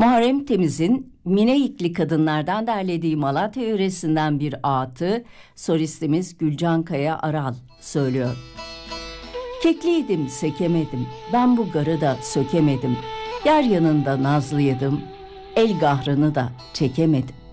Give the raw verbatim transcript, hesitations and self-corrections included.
Muharrem Temiz'in Mineyikli kadınlardan derlediği Malatya yöresinden bir ağıtı solistimiz Gülcan Kaya Aral söylüyor. Kekliydim sekemedim, ben bu garı da sökemedim, yar yanında nazlıydım, el gahrını da çekemedim.